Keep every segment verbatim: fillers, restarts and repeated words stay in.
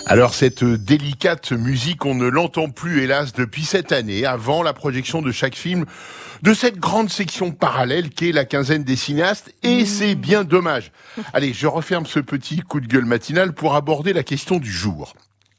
Alors cette délicate musique, on ne l'entend plus hélas depuis cette année, avant la projection de chaque film de cette grande section parallèle qu'est la quinzaine des cinéastes, et c'est bien dommage. Allez, je referme ce petit coup de gueule matinal pour aborder la question du jour.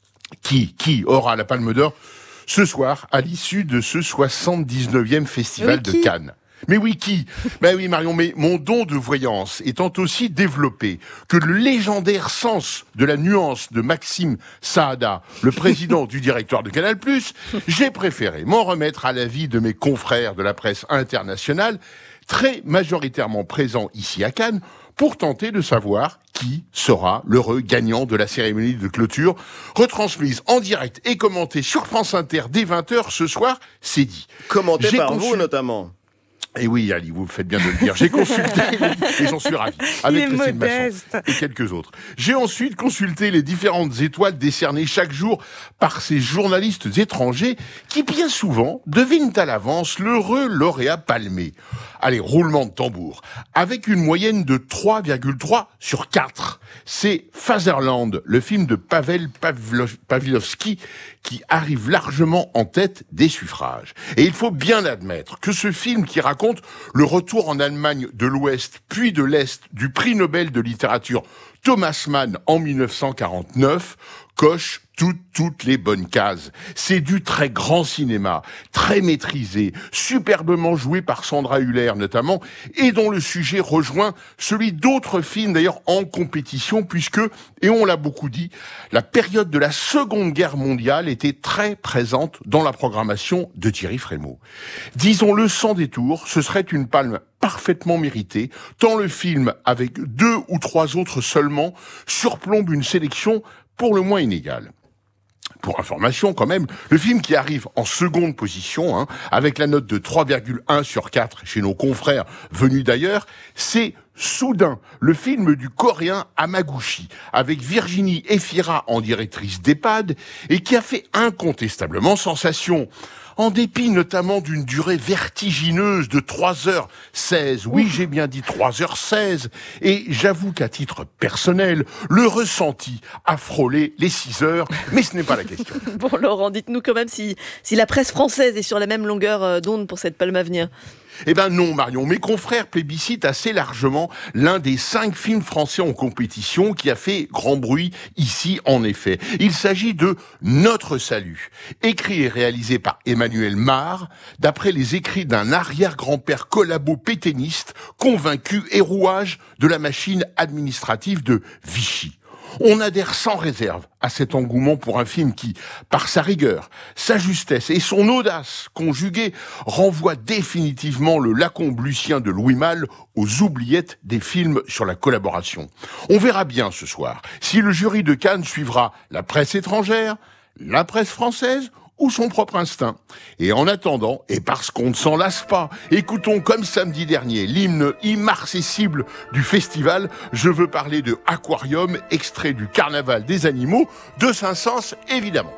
Qui, qui aura la Palme d'Or ce soir à l'issue de ce soixante-dix-neuvième Festival oui, de Cannes? Mais oui, qui? Ben oui, Marion, mais mon don de voyance étant aussi développé que le légendaire sens de la nuance de Maxime Saada, le président du directoire de Canal+, j'ai préféré m'en remettre à l'avis de mes confrères de la presse internationale, très majoritairement présents ici à Cannes, pour tenter de savoir qui sera l'heureux gagnant de la cérémonie de clôture, retransmise en direct et commentée sur France Inter dès vingt heures ce soir, c'est dit. Commenté J'ai par consul... vous notamment. Et oui, Ali, vous faites bien de le dire. J'ai consulté, et j'en suis ravi, avec Christine Masson et quelques autres. J'ai ensuite consulté les différentes étoiles décernées chaque jour par ces journalistes étrangers qui, bien souvent, devinent à l'avance l'heureux lauréat palmé. Allez, roulement de tambour. Avec une moyenne de trois virgule trois sur quatre. C'est Fatherland, le film de Pavel Pavlov- Pavlovski, qui arrive largement en tête des suffrages. Et il faut bien admettre que ce film qui raconte le retour en Allemagne de l'Ouest puis de l'Est du prix Nobel de littérature Thomas Mann en dix-neuf cent quarante-neuf coche toutes, toutes les bonnes cases. C'est du très grand cinéma, très maîtrisé, superbement joué par Sandra Hüller notamment, et dont le sujet rejoint celui d'autres films d'ailleurs en compétition, puisque, et on l'a beaucoup dit, la période de la Seconde Guerre mondiale était très présente dans la programmation de Thierry Frémaux. Disons-le sans détour, ce serait une palme parfaitement méritée, tant le film, avec deux ou trois autres seulement, surplombe une sélection pour le moins inégale. Pour information, quand même, le film qui arrive en seconde position, hein, avec la note de trois virgule un sur quatre chez nos confrères venus d'ailleurs, c'est Soudain, le film du coréen Hamaguchi, avec Virginie Efira en directrice d'EHPAD, et qui a fait incontestablement sensation. En dépit notamment d'une durée vertigineuse de trois heures seize. Oui, j'ai bien dit trois heures seize. Et j'avoue qu'à titre personnel, le ressenti a frôlé les six heures, mais ce n'est pas la question. Bon, Laurent, dites-nous quand même si, si la presse française est sur la même longueur d'onde pour cette palme à venir. Eh ben non, Marion. Mes confrères plébiscitent assez largement l'un des cinq films français en compétition qui a fait grand bruit ici, en effet. Il s'agit de Notre Salut, écrit et réalisé par Emmanuel Mar, d'après les écrits d'un arrière-grand-père collabo-pétainiste convaincu et rouage de la machine administrative de Vichy. On adhère sans réserve à cet engouement pour un film qui, par sa rigueur, sa justesse et son audace conjuguée, renvoie définitivement le Lacombe lucien de Louis Malle aux oubliettes des films sur la collaboration. On verra bien ce soir si le jury de Cannes suivra la presse étrangère, la presse française ou son propre instinct. Et en attendant, et parce qu'on ne s'en lasse pas, écoutons comme samedi dernier l'hymne immarcessible du festival. Je veux parler de Aquarium, extrait du Carnaval des animaux, de Saint-Saëns évidemment.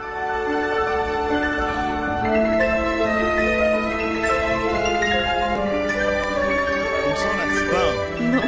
On ne s'en lasse pas. Non.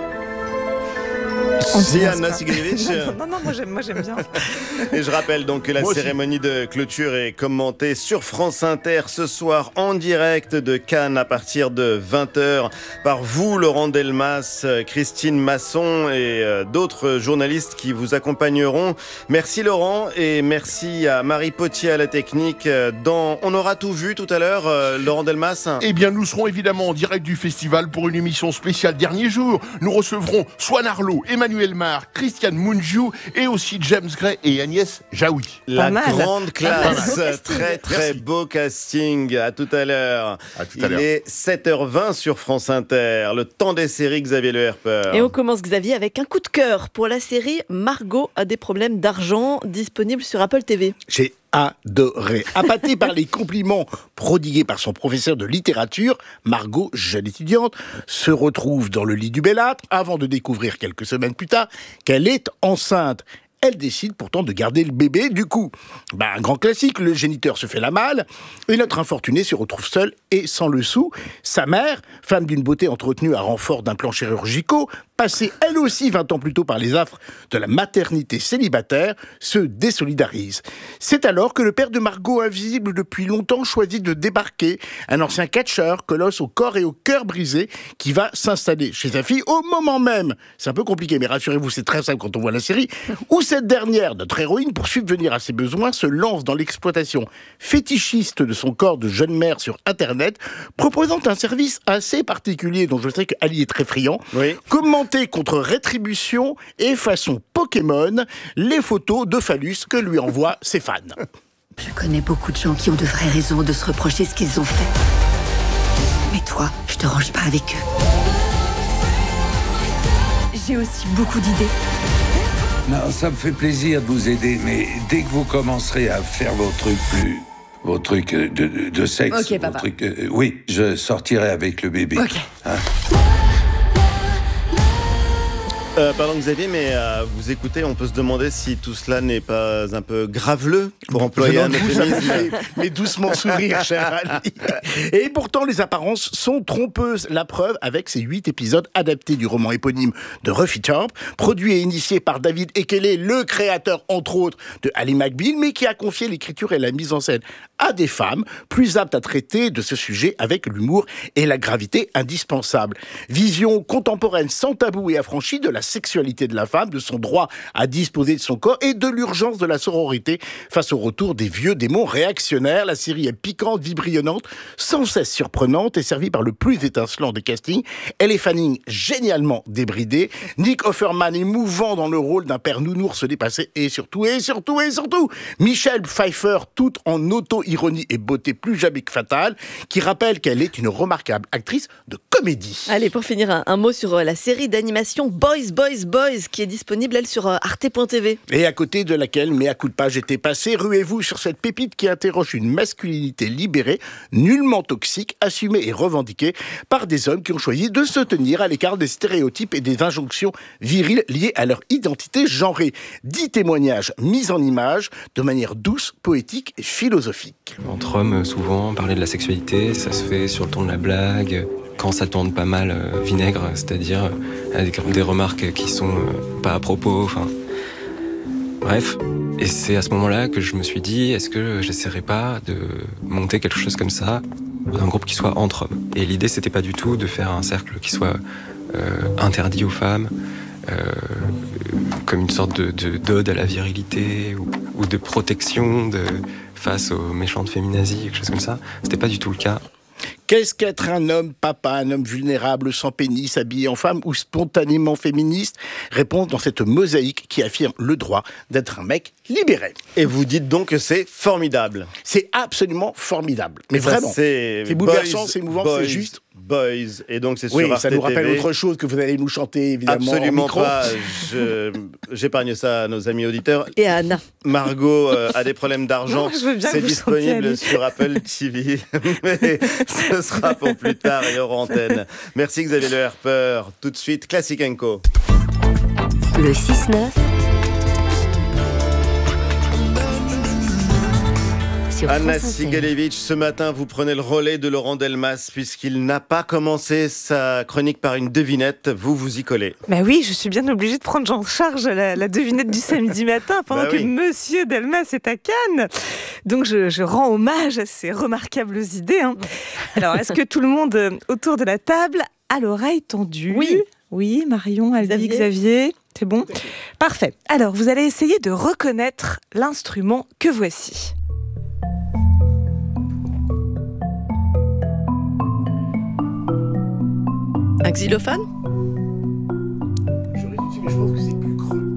Diana Sigrievich. Non, non, non, moi j'aime, moi j'aime bien. Et je rappelle donc que la Moi aussi. cérémonie de clôture est commentée sur France Inter ce soir en direct de Cannes à partir de vingt heures par vous, Laurent Delmas, Christine Masson et euh, d'autres journalistes qui vous accompagneront. Merci Laurent et merci à Marie Potier à la technique. Dans On aura tout vu tout à l'heure, euh, Laurent Delmas. Eh bien, nous serons évidemment en direct du festival pour une émission spéciale dernier jour. Nous recevrons Swan Arlo, Emmanuel Mar, Christiane Mungiu et aussi James Gray et Agnès Jaoui. La mal. grande classe, Pas mal. très très Merci. beau casting. À tout à l'heure. À tout à Il l'heure. est sept heures vingt sur France Inter. Le temps des séries, Xavier Le Herper. Et on commence, Xavier, avec un coup de cœur pour la série Margot a des problèmes d'argent, disponible sur Apple T V. J'ai adoré. Appâtée par les compliments prodigués par son professeur de littérature, Margot, jeune étudiante, se retrouve dans le lit du bellâtre avant de découvrir quelques semaines plus tard qu'elle est enceinte. elle décide pourtant de garder le bébé. Du coup, bah, un grand classique, le géniteur se fait la malle et notre infortuné se retrouve seul et sans le sou. Sa mère, femme d'une beauté entretenue à renfort d'implants chirurgicaux, passée elle aussi vingt ans plus tôt par les affres de la maternité célibataire, se désolidarise. C'est alors que le père de Margot, invisible depuis longtemps, choisit de débarquer, un ancien catcheur, colosse au corps et au cœur brisé, qui va s'installer chez sa fille au moment même, c'est un peu compliqué, mais rassurez-vous, c'est très simple quand on voit la série, où cette dernière, notre héroïne, pour subvenir à ses besoins, se lance dans l'exploitation fétichiste de son corps de jeune mère sur Internet, proposant un service assez particulier, dont je sais que Ali est très friand, oui. Commenter contre rétribution et façon Pokémon les photos de phallus que lui envoient ses fans. Je connais beaucoup de gens qui ont de vraies raisons de se reprocher ce qu'ils ont fait. Mais toi, je te range pas avec eux. J'ai aussi beaucoup d'idées. Non, ça me fait plaisir de vous aider, mais dès que vous commencerez à faire vos trucs plus... vos trucs de, de, de sexe... Ok, vos papa. trucs, euh, oui, je sortirai avec le bébé. Ok. Hein? Euh, pardon Xavier, mais euh, vous écoutez, on peut se demander si tout cela n'est pas un peu graveleux, pour employer un euphémisme. Mais doucement sourire, cher Ali. Et pourtant, les apparences sont trompeuses. La preuve avec ces huit épisodes adaptés du roman éponyme de Ruffy Thorpe, produit et initié par David Ekele, le créateur, entre autres, de Ali McBeal, mais qui a confié l'écriture et la mise en scène à des femmes plus aptes à traiter de ce sujet avec l'humour et la gravité indispensable. Vision contemporaine sans tabou et affranchie de la sexualité de la femme, de son droit à disposer de son corps et de l'urgence de la sororité face au retour des vieux démons réactionnaires. La série est piquante, vibrillonnante, sans cesse surprenante et servie par le plus étincelant des castings. Elle Fanning génialement débridée, Nick Offerman émouvant dans le rôle d'un père nounours dépassé et surtout, et surtout, et surtout, Michelle Pfeiffer tout en auto-ironie et beauté plus jamais que fatale, qui rappelle qu'elle est une remarquable actrice de comédie. Allez, pour finir, un, un mot sur euh, la série d'animation Boys, Boys, Boys, qui est disponible, elle, sur euh, arte point t v. Et à côté de laquelle, mais à coup de page était passé, ruez-vous sur cette pépite qui interroge une masculinité libérée, nullement toxique, assumée et revendiquée par des hommes qui ont choisi de se tenir à l'écart des stéréotypes et des injonctions viriles liées à leur identité genrée. Dix témoignages mis en images de manière douce, poétique et philosophique. Entre hommes, souvent, parler de la sexualité, ça se fait sur le ton de la blague, quand ça tourne pas mal euh, vinaigre, c'est-à-dire euh, avec des remarques qui sont euh, pas à propos, enfin... Bref, et c'est à ce moment-là que je me suis dit, est-ce que j'essaierais pas de monter quelque chose comme ça, un groupe qui soit entre hommes. Et l'idée, c'était pas du tout de faire un cercle qui soit euh, interdit aux femmes, euh, comme une sorte de, de d'ode à la virilité ou, ou de protection de, face aux méchantes féminazis, quelque chose comme ça. C'était pas du tout le cas. Qu'est-ce qu'être un homme papa, un homme vulnérable, sans pénis, habillé en femme ou spontanément féministe? Réponse dans cette mosaïque qui affirme le droit d'être un mec libéré. Et vous dites donc que c'est formidable. C'est absolument formidable. Mais ça, vraiment, c'est, c'est bouleversant, boys, c'est émouvant, boys, c'est juste. Boys, et donc c'est sur Oui, Arte ça nous rappelle T V. autre chose que vous allez nous chanter, évidemment. Absolument en micro. pas. Je, j'épargne ça à nos amis auditeurs. Et à Anna. Margot euh, a des problèmes d'argent. Non, je veux bien c'est que vous disponible chantiez, sur Apple T V. Mais ce sera pour plus tard et hors antenne. Merci Xavier Le Herper. Tout de suite, Classic and Co. Le six neuf sur Anna France Inter. Sigalevitch, ce matin, vous prenez le relais de Laurent Delmas puisqu'il n'a pas commencé sa chronique par une devinette. Vous, vous y collez. Bah oui, je suis bien obligée de prendre en charge la, la devinette du samedi matin pendant Bah que oui. Monsieur Delmas est à Cannes. Donc je, je rends hommage à ces remarquables idées. Hein. Alors, est-ce que tout le monde euh, autour de la table a l'oreille tendue? Oui. Oui, Marion, Aldi, Xavier. Xavier. C'est bon? Parfait. Alors, vous allez essayer de reconnaître l'instrument que voici. Un xylophone? J'aurais dit, mais je pense que c'est plus creux.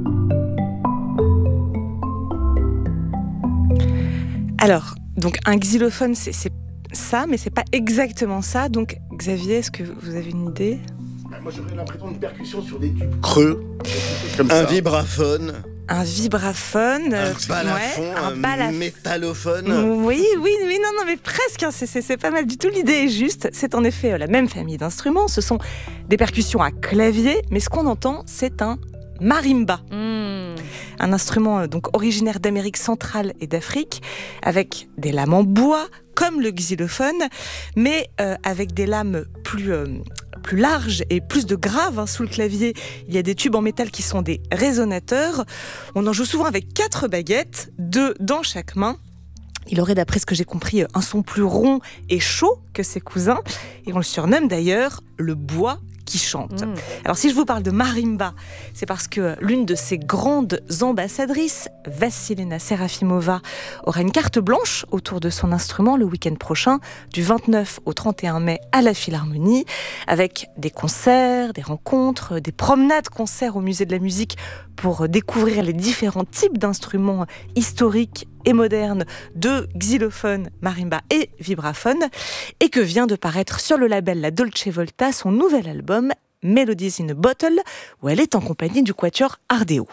Alors, donc un xylophone, c'est, c'est ça, mais c'est pas exactement ça. Donc, Xavier, est-ce que vous avez une idée? Bah, moi, j'aurais l'impression d'une percussion sur des tubes creux. Comme Un ça. vibraphone, Un vibraphone, un euh, balafon, ouais, un, un balafon. métallophone. Oui, oui, oui, non, non, mais presque, hein, c'est, c'est, c'est pas mal du tout. L'idée est juste, c'est en effet euh, la même famille d'instruments. Ce sont des percussions à clavier, mais ce qu'on entend, c'est un marimba. Mmh. un instrument donc originaire d'Amérique centrale et d'Afrique, avec des lames en bois, comme le xylophone, mais euh, avec des lames plus... Euh, plus large et plus de graves. Hein. Sous le clavier, il y a des tubes en métal qui sont des résonateurs. On en joue souvent avec quatre baguettes, deux dans chaque main. Il aurait, d'après ce que j'ai compris, un son plus rond et chaud que ses cousins. Et on le surnomme d'ailleurs le bois qui chante. Mmh. Alors si je vous parle de marimba, c'est parce que l'une de ses grandes ambassadrices, Vassilina Serafimova, aura une carte blanche autour de son instrument le week-end prochain, du vingt-neuf au trente et un mai à la Philharmonie, avec des concerts, des rencontres, des promenades-concerts au musée de la musique pour découvrir les différents types d'instruments historiques et modernes de xylophone, marimba et vibraphone, et que vient de paraître sur le label La Dolce Volta son nouvel album Melodies in a Bottle, où elle est en compagnie du quatuor Ardeo.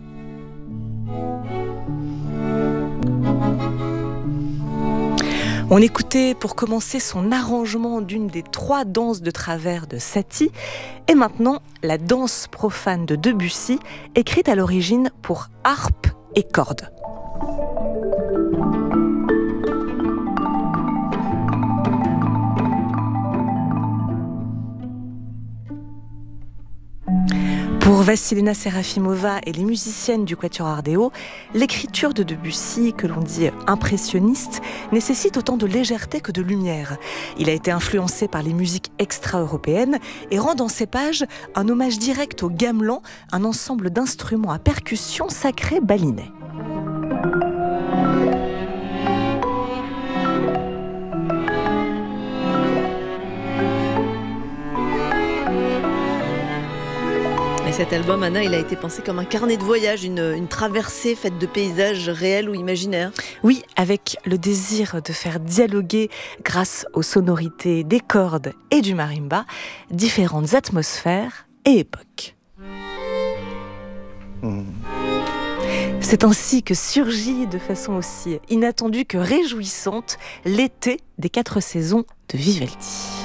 On écoutait pour commencer son arrangement d'une des trois danses de travers de Satie, et maintenant la danse profane de Debussy, écrite à l'origine pour harpe et cordes. Pour Vassilina Serafimova et les musiciennes du quatuor Ardeo, l'écriture de Debussy, que l'on dit impressionniste, nécessite autant de légèreté que de lumière. Il a été influencé par les musiques extra-européennes et rend dans ses pages un hommage direct au gamelan, un ensemble d'instruments à percussion sacrés balinais. Et cet album, Anna, il a été pensé comme un carnet de voyage, une, une traversée faite de paysages réels ou imaginaires. Oui, avec le désir de faire dialoguer, grâce aux sonorités des cordes et du marimba, différentes atmosphères et époques. Mmh. C'est ainsi que surgit de façon aussi inattendue que réjouissante l'été des quatre saisons de Vivaldi.